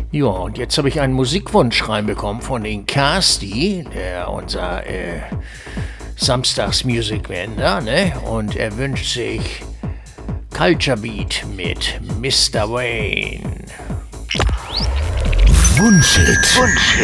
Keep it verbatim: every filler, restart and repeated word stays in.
Ja, und jetzt habe ich einen Musikwunsch reinbekommen von den Casti, der unser äh, Samstags-Music-Wender, ne? Und er wünscht sich Culture Beat mit Mister Wayne. Wunschhit. Wunschhit.